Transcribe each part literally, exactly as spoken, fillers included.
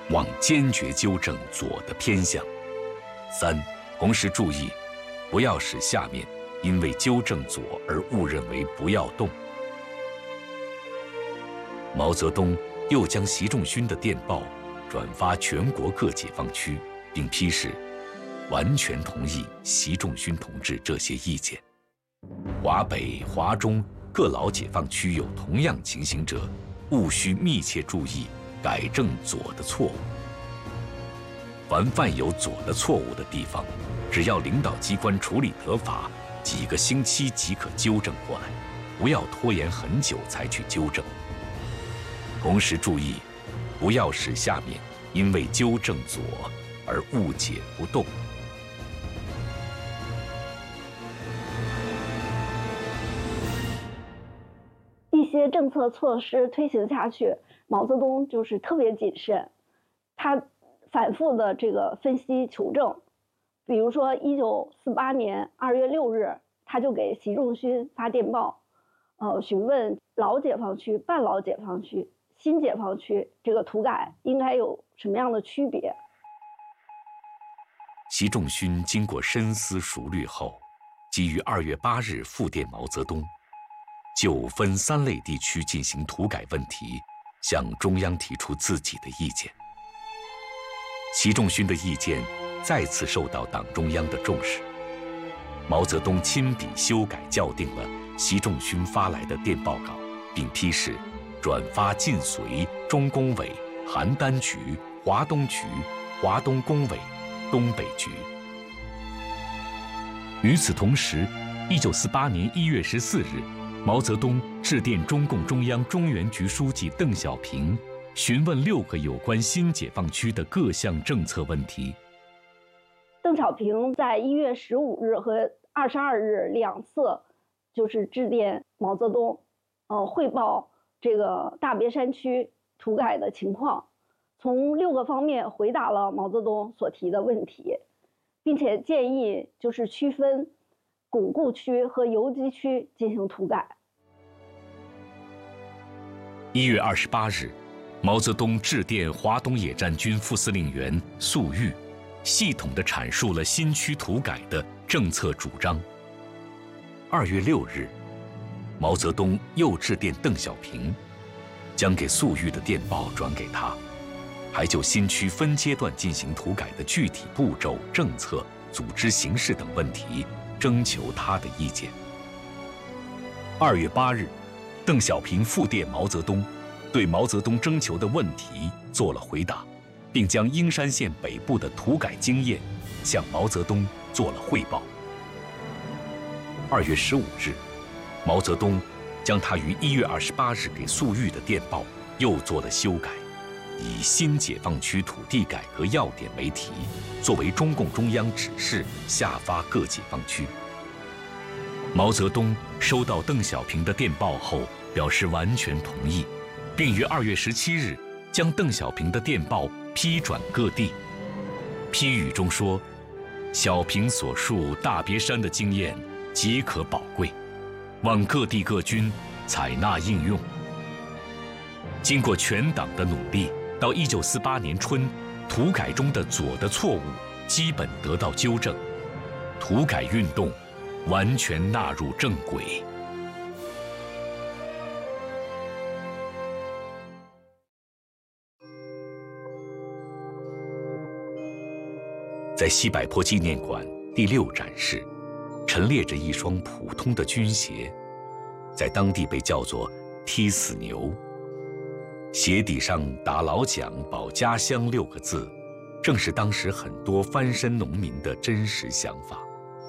望坚决纠正左的偏向。三，同时注意，不要使下面因为纠正左而误认为不要动。毛泽东又将习仲勋的电报转发全国各解放区，并批示完全同意习仲勋同志这些意见。华北、华中各老解放区有同样情形者，务需密切注意改正左的错误。凡犯有左的错误的地方，只要领导机关处理得法，几个星期即可纠正过来，不要拖延很久才去纠正。同时注意，不要使下面因为纠正左而误解不动。 一些政策措施推行下去，毛泽东就是特别谨慎，他反复的这个分析求证。比如说，一九四八年二月六日，他就给习仲勋发电报，呃，询问老解放区、半老解放区、新解放区这个土改应该有什么样的区别。 习仲勋经过深思熟虑后，基于二月八日复电毛泽东，就分三类地区进行土改问题，向中央提出自己的意见。习仲勋的意见再次受到党中央的重视，毛泽东亲笔修改校订了习仲勋发来的电报稿，并批示转发晋绥、中工委、邯郸局、华东局、华东工委、东北局。与此同时，一九四八年一月十四日，毛泽东致电中共中央中原局书记邓小平，询问六个有关新解放区的各项政策问题。 邓小平在一月十五日和二十二日两次，就是致电毛泽东，呃，汇报这个大别山区土改的情况，从六个方面回答了毛泽东所提的问题，并且建议就是区分巩固区和游击区进行土改。 一月二十八日，毛泽东致电华东野战军副司令员粟裕，系统地阐述了新区土改的政策主张。二月六日，毛泽东又致电邓小平，将给粟裕的电报转给他，还就新区分阶段进行土改的具体步骤、政策、组织形式等问题征求他的意见。二月八日，邓小平复电毛泽东，对毛泽东征求的问题做了回答，并将英山县北部的土改经验向毛泽东做了汇报。二月十五日，毛泽东将他于一月二十八日给粟裕的电报又做了修改，以新解放区土地改革要点为题，作为中共中央指示下发各解放区。毛泽东收到邓小平的电报后，表示完全同意，并于二月十七日将邓小平的电报批转各地。批语中说，小平所述大别山的经验极可宝贵，望各地各军采纳应用。经过全党的努力，到一九四八年春，土改中的左的错误基本得到纠正，土改运动完全纳入正轨。在西柏坡纪念馆第六展示，陈列着一双普通的军鞋，在当地被叫做踢死牛。鞋底上打老蒋保家乡六个字，正是当时很多翻身农民的真实想法。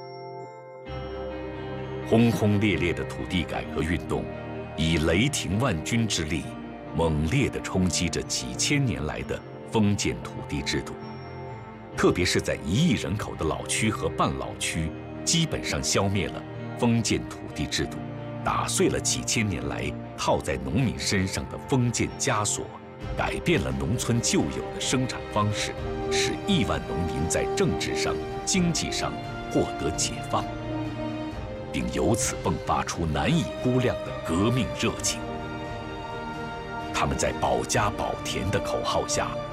轰轰烈烈的土地改革运动，以雷霆万钧之力，猛烈地冲击着几千年来的封建土地制度。特别是在一亿人口的老区和半老区，基本上消灭了封建土地制度，打碎了几千年来套在农民身上的封建枷锁，改变了农村旧有的生产方式，使亿万农民在政治上、经济上获得解放，并由此迸发出难以估量的革命热情。他们在保家保田的口号下，